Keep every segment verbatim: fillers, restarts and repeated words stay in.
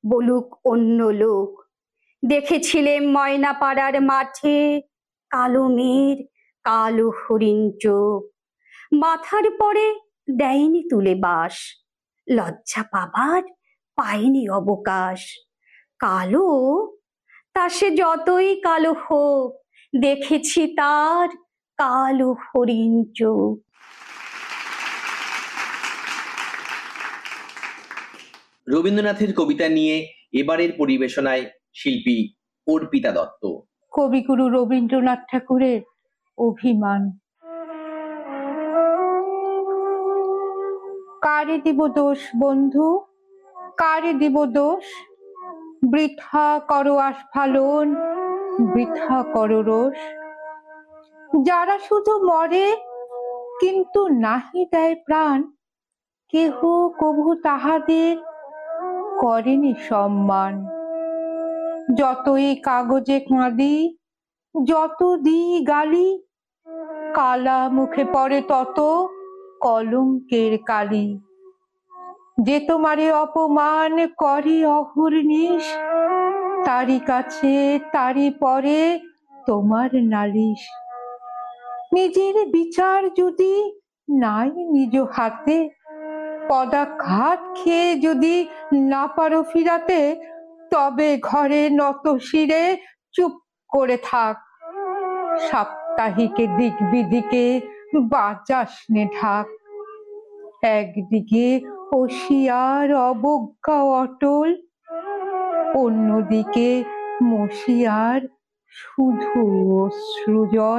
বলুক অন্য লোক। দেখেছিলেম ময়না পাড়ার মাঠে কালো মেয়ের কালো হরিণ চোখ, মাথার পরে দেয়নি তুলে বাস, লজ্জা পাবার পায়নি অবকাশ। কালো, তা সে যতই কালো হোক, দেখেছি তার কালো হরিণ চোখ। রবীন্দ্রনাথের কবিতা নিয়ে এবারের পরিবেশনায় শিল্পী অর্পিতা দত্ত। কবিগুরু রবীন্দ্রনাথ ঠাকুরের অভিমান। কারে দিব দোষ বন্ধু, কারে দিব দোষ, বৃথা করো আস্ফালন, বৃথা করো রোষ। যারা শুধু মরে কিন্তু নাহি দেয় প্রাণ, কেহ কভু তাহাদের করেনি সম্মান। যতই কাগজে কাঁদি, যত দিই গালি, কালা মুখে পড়ে তত কলঙ্কের কালি। যে তোমারে অপমান করে অহর্নিশ, তারি কাছে তারি পরে তোমার নালিশ। নিজের বিচার যদি নাই নিজ হাতে, পদাঘাত খেয়ে যদি না পারো ফিরাতে, তবে ঘরে নত শিরে চুপ করে থাক। সাপ্তাহিকে দিক বিদিকে বাজাস নে ঢাক। একদিকে অসিয়ার অবজ্ঞা অটল, অন্যদিকে মসিয়ার শুধু অশ্রুজল।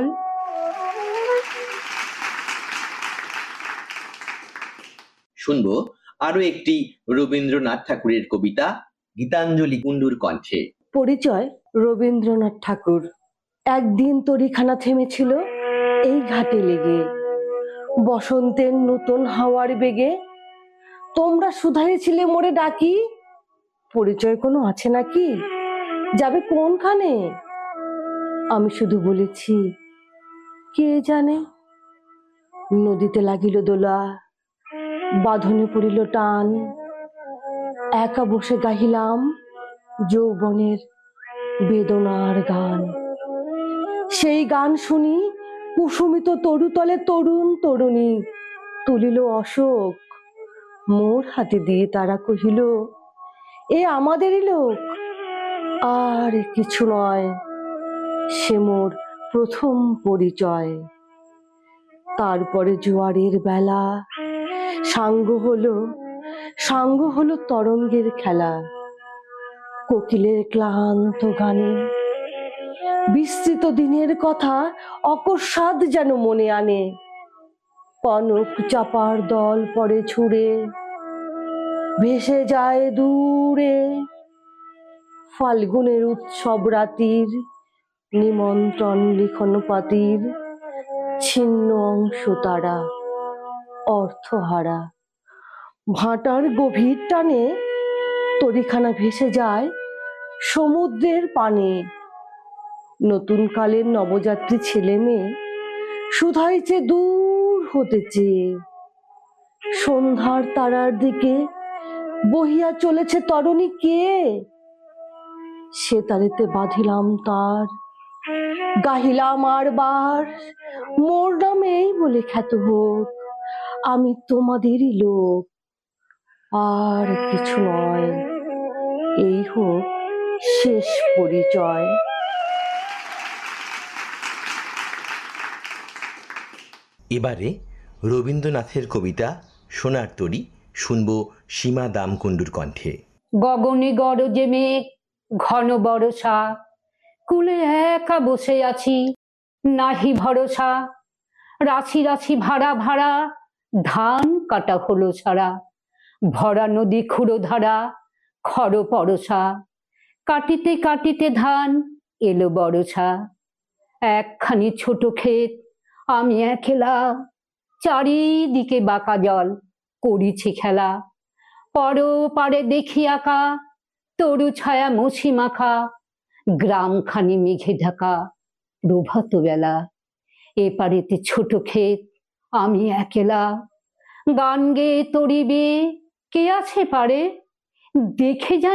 শুনবো আরো একটি রবীন্দ্রনাথ ঠাকুরের কবিতা, গীতাঞ্জলি কুণ্ডুর কণ্ঠে। পরিচয় রবীন্দ্রনাথ ঠাকুর। একদিন তরিখানা থেমেছিল এই ঘাটে লেগে, বসন্তের নতুন হাওয়ার বেগে। তোমরা শুধাইছিলে মোরে ডাকি, পরিচয় কোনো আছে নাকি, যাবে কোনখানে? আমি শুধু বলেছি কে জানে। নদীতে লাগিল দোলা, বাঁধনে পড়িল টান, একা বসে গাহিলাম যৌবনের বেদনার গান। সেই গান শুনি কুসুমিত তরুতলে তরুণ তরুণী তুলিল অশোক, মোর হাতে দিয়ে তারা কহিল এ আমাদেরই লোক। আর কিছু নয়, সে মোর প্রথম পরিচয়। তারপরে জোয়ারের বেলা, সাঙ্গ হলো সাঙ্গ হলো তরঙ্গের খেলা। কোকিলের ক্লান্ত গানে বিস্তৃত দিনের কথা অকস্মাৎ যেন মনে আনে। কনক চাপার দল পড়ে ছুঁড়ে, ভেসে যায় দূরে। ফাল্গুনের উৎসব রাতির নিমন্ত্রণ লিখন পাতির ছিন্ন অংশ তারা অর্থহারা। ভাটার গভীর টানে তরিখানা ভেসে যায় সমুদ্রের পানে। নতুন কালের নবযাত্রী ছেলে মেয়ে শুধাইছে দূর হতে চেয়ে। সন্ধ্যার তারার দিকে বহিয়া চলেছে তরণী কে? সে তারিতে বাঁধিলাম তার, গাহিলাম আর বার, মোর নামেই বলে খ্যাত হোক, আমি তোমাদেরই লোক। আর কিছু নয়, এই হোক শেষ পরিচয়। এবারে রবীন্দ্রনাথের কবিতা সোনার তরী শুনবো সীমা দাম কুণ্ডুর কণ্ঠে। গগনে গরজে মেঘ, ঘন বরষা, কুলে একা বসে আছি নাহি ভরসা। রাছি রাছি ভাড়া ভাড়া, ধান কাটা হলো ছাড়া। ভরা নদী ক্ষুরধারা, খর পরশা। কাটিতে কাটিতে ধান এলো বরষা। একখানি ছোট ক্ষেত, আমি একলা, চারিদিকে বাঁকা জল করিছি খেলা। পর পারে দেখি আঁকা তরু ছায়া মুছি মাখা, গ্রামখানি মেঘে ঢাকা প্রভাত বেলা। এপারেতে ছোট ক্ষেত, আমি একলা, গান গেয়ে তরিবে কে আছে পারে, দেখে যা